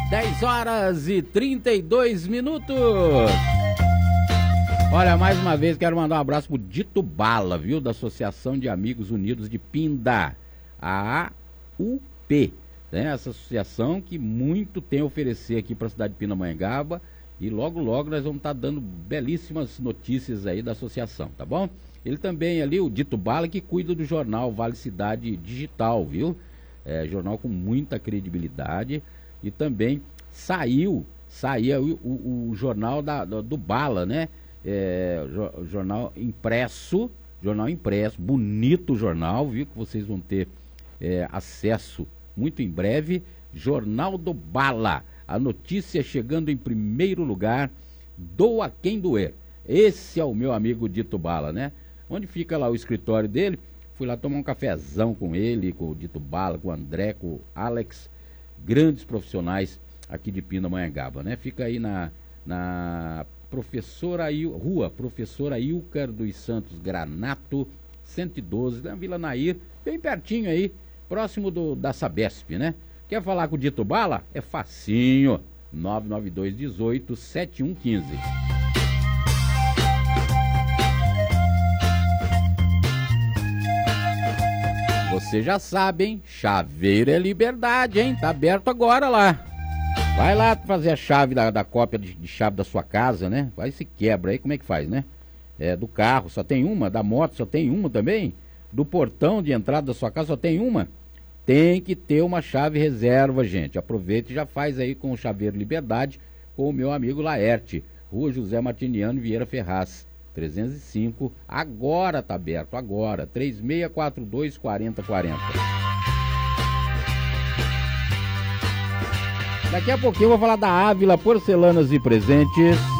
10h32. Olha, mais uma vez quero mandar um abraço pro Dito Bala, viu? Da Associação de Amigos Unidos de Pinda, a AUP, né? Essa associação que muito tem a oferecer aqui para a cidade de Pindamonhangaba, e logo nós vamos estar dando belíssimas notícias aí da associação, tá bom? Ele também ali, o Dito Bala, que cuida do jornal Vale Cidade Digital, viu? Jornal com muita credibilidade, e também saiu o jornal do Bala, né? Jornal impresso, bonito jornal, viu? Que vocês vão ter acesso muito em breve. Jornal do Bala, a notícia chegando em primeiro lugar, doa quem doer. Esse é o meu amigo Dito Bala, né? Onde fica lá o escritório dele, fui lá tomar um cafezão com ele, com o Dito Bala, com o André, com o Alex, grandes profissionais aqui de Pindamonhangaba, né? Fica aí na Rua Professora Ilcar dos Santos Granato, 112, na Vila Nair, bem pertinho aí, próximo da Sabesp, né? Quer falar com o Dito Bala? É facinho, 99218-7115. Você já sabe, hein? Chaveiro é liberdade, hein? Tá aberto agora lá. Vai lá fazer a chave da cópia de chave da sua casa, né? Vai se quebra aí, como é que faz, né? Do carro só tem uma, da moto só tem uma também, do portão de entrada da sua casa só tem uma. Tem que ter uma chave reserva, gente. Aproveita e já faz aí com o Chaveiro Liberdade, com o meu amigo Laerte, Rua José Martiniano Vieira Ferraz, 305, agora tá aberto, agora, 3642-4040. Daqui a pouquinho eu vou falar da Ávila Porcelanas e Presentes.